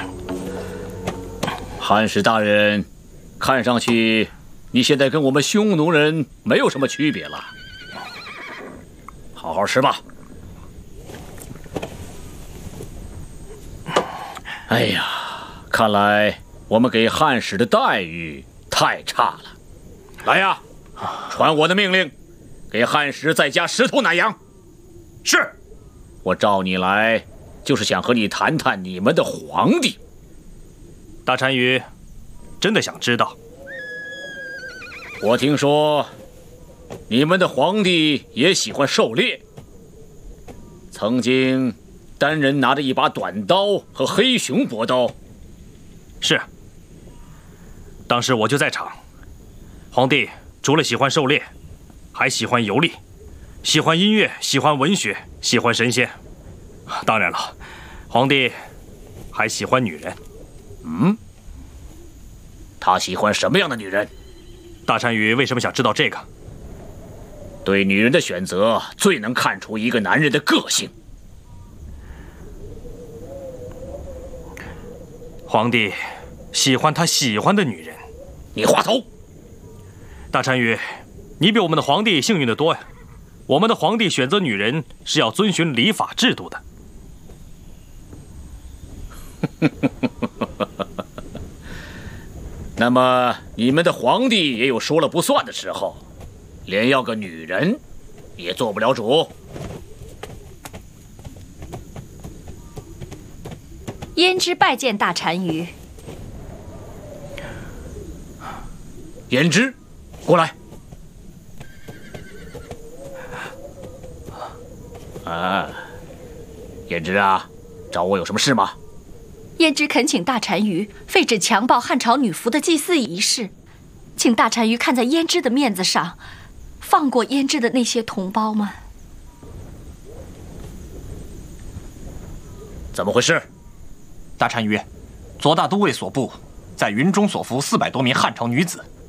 汉使大人，看上去你现在跟我们匈奴人没有什么区别了。好好吃吧。哎呀，看来我们给汉使的待遇太差了。来呀，传我的命令，给汉使再加10头奶羊。 是。 我召你来，就是想和你谈谈你们的皇帝。 大单于，真的想知道。 我听说，你们的皇帝也喜欢狩猎，曾经单人拿着一把短刀和黑熊搏刀。 是。当时我就在场。皇帝除了喜欢狩猎，还喜欢游历，喜欢音乐，喜欢文学，喜欢神仙。当然了，皇帝还喜欢女人。 他喜欢什么样的女人？ 大单于为什么想知道这个？ 对女人的选择最能看出一个男人的个性。 皇帝喜欢他喜欢的女人。 你滑头！ 大单于，你比我们的皇帝幸运得多呀。我们的皇帝选择女人是要遵循礼法制度的。 那么你们的皇帝也有说了不算的时候，连要个女人也做不了主。 胭脂拜见大单于。 胭脂，过来。胭脂啊，找我有什么事吗？ 胭脂恳请大单于废止强暴汉朝女服的祭祀仪式，请大单于看在胭脂的面子上，放过胭脂的那些同胞们。 怎么回事？ 大单于，左大都尉所部在云中所俘400多名汉朝女子，